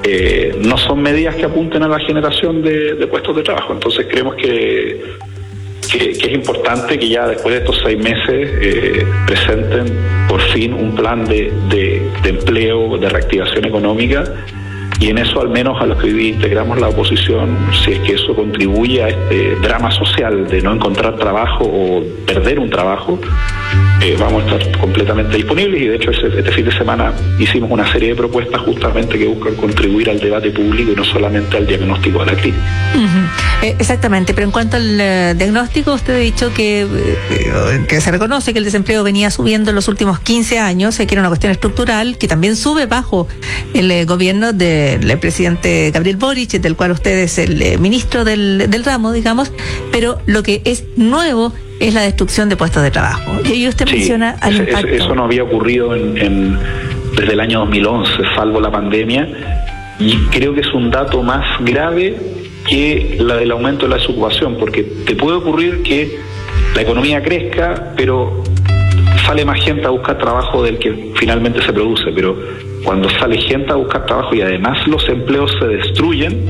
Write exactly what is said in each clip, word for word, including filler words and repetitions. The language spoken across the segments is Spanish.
eh, no son medidas que apunten a la generación de, de puestos de trabajo. Entonces creemos que, que, que es importante que ya después de estos seis meses eh, presenten por fin un plan de, de, de empleo, de reactivación económica, y en eso al menos a los que hoy día integramos la oposición, si es que eso contribuye a este drama social de no encontrar trabajo o perder un trabajo, eh, vamos a estar completamente disponibles. Y de hecho este, este fin de semana hicimos una serie de propuestas justamente que buscan contribuir al debate público y no solamente al diagnóstico de la crisis. Uh-huh. Eh, exactamente, pero en cuanto al eh, diagnóstico, usted ha dicho que, eh, que se reconoce que el desempleo venía subiendo en los últimos quince años, eh, que era una cuestión estructural, que también sube bajo el eh, gobierno de el presidente Gabriel Boric, del cual usted es el eh, ministro del, del ramo, digamos, pero lo que es nuevo es la destrucción de puestos de trabajo. Y ahí usted sí, menciona al ese, impacto. Eso no había ocurrido en, en, desde el año dos mil once, salvo la pandemia, y creo que es un dato más grave que la del aumento de la desocupación, porque te puede ocurrir que la economía crezca, pero sale más gente a buscar trabajo del que finalmente se produce, pero cuando sale gente a buscar trabajo y además los empleos se destruyen,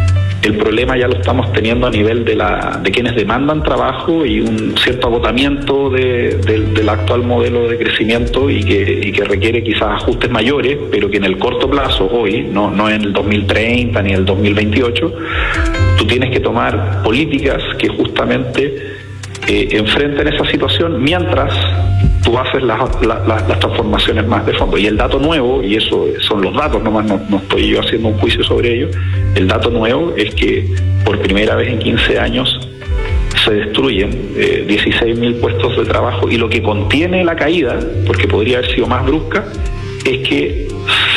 el problema ya lo estamos teniendo a nivel de la de quienes demandan trabajo y un cierto agotamiento de, de, del actual modelo de crecimiento y que, y que requiere quizás ajustes mayores, pero que en el corto plazo, hoy, no, no en el dos mil treinta ni el dos mil veintiocho, tú tienes que tomar políticas que justamente eh, enfrenten esa situación mientras tú haces las, las, las transformaciones más de fondo. Y el dato nuevo, y eso son los datos, nomás no, no estoy yo haciendo un juicio sobre ello, el dato nuevo es que por primera vez en quince años se destruyen eh, dieciséis mil puestos de trabajo, y lo que contiene la caída, porque podría haber sido más brusca, es que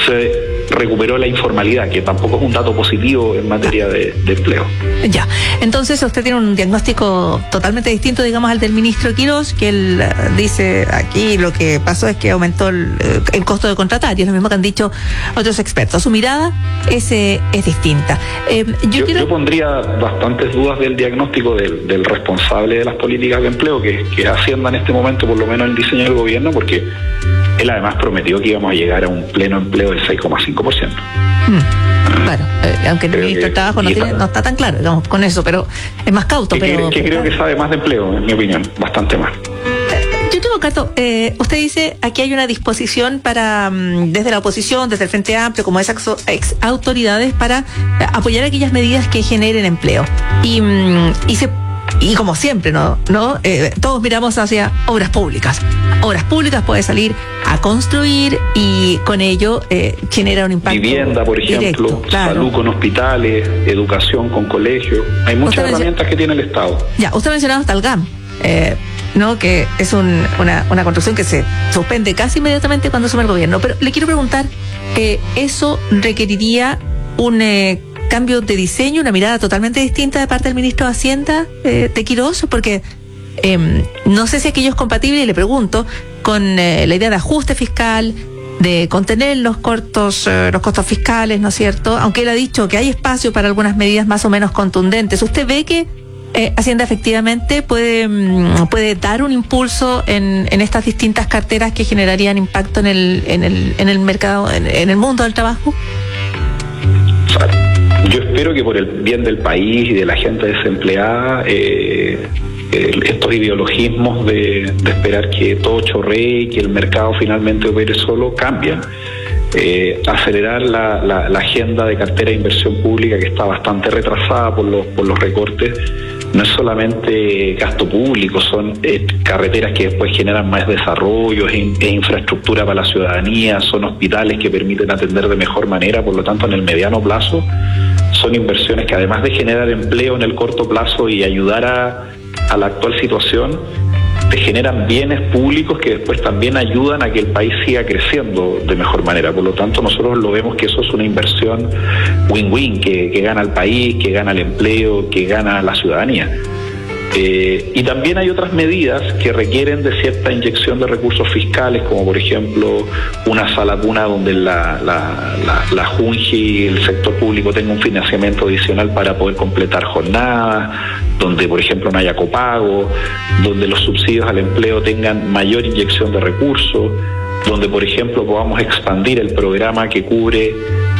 se recuperó la informalidad, que tampoco es un dato positivo en materia de, de empleo. Ya, entonces usted tiene un diagnóstico totalmente distinto, digamos, al del ministro Quirós, que él uh, dice aquí lo que pasó es que aumentó el, el costo de contratar, y es lo mismo que han dicho otros expertos. Su mirada es, eh, es distinta. Eh, yo, yo, quiero... yo pondría bastantes dudas del diagnóstico del, del responsable de las políticas de empleo, que, que Hacienda en este momento, por lo menos en el diseño del gobierno, porque él además prometió que íbamos a llegar a un pleno empleo del seis coma cinco por ciento. Hmm. Claro, eh, aunque el ministro del Trabajo no, tiene, no está tan claro, digamos, con eso, pero es más cauto. Que, pero, que, que creo que sabe más de empleo, en mi opinión, bastante más. Yo tengo, Cato, eh, usted dice, aquí hay una disposición para, desde la oposición, desde el Frente Amplio, como esas ex autoridades, para apoyar aquellas medidas que generen empleo. Y, y se Y como siempre, ¿no? ¿No? Eh, todos miramos hacia obras públicas. Obras públicas puede salir a construir y con ello eh, genera un impacto. Vivienda, por ejemplo, directo, claro. Salud con hospitales, educación con colegios. Hay muchas herramientas que tiene el Estado. Ya, usted ha mencionado hasta el G A M, eh, ¿no? Que es un, una, una construcción que se suspende casi inmediatamente cuando asume el gobierno. Pero le quiero preguntar, eh, ¿eso requeriría un... Eh, cambio de diseño, una mirada totalmente distinta de parte del ministro de Hacienda, eh, de Quirós? Porque eh, no sé si aquello es compatible, y le pregunto, con eh, la idea de ajuste fiscal, de contener los cortos, eh, los costos fiscales, ¿no es cierto? Aunque él ha dicho que hay espacio para algunas medidas más o menos contundentes. ¿Usted ve que eh, Hacienda efectivamente puede, puede dar un impulso en, en estas distintas carteras que generarían impacto en el, en el, en el mercado, en, en el mundo del trabajo? Yo espero que por el bien del país y de la gente desempleada, eh, eh, estos ideologismos de, de esperar que todo chorree y que el mercado finalmente opere solo cambien. Eh, acelerar la, la, la agenda de cartera de inversión pública, que está bastante retrasada por los, por los recortes. No es solamente gasto público, son eh, carreteras que después generan más desarrollo, e, e infraestructura para la ciudadanía, son hospitales que permiten atender de mejor manera. Por lo tanto, en el mediano plazo son inversiones que, además de generar empleo en el corto plazo y ayudar a, a la actual situación, te generan bienes públicos que después también ayudan a que el país siga creciendo de mejor manera. Por lo tanto, nosotros lo vemos que eso es una inversión win-win, que, que gana el país, que gana el empleo, que gana la ciudadanía. Eh, y también hay otras medidas que requieren de cierta inyección de recursos fiscales, como por ejemplo una sala cuna donde la, la, la, la Junji y el sector público tenga un financiamiento adicional para poder completar jornadas, donde por ejemplo no haya copago, donde los subsidios al empleo tengan mayor inyección de recursos, donde por ejemplo podamos expandir el programa que cubre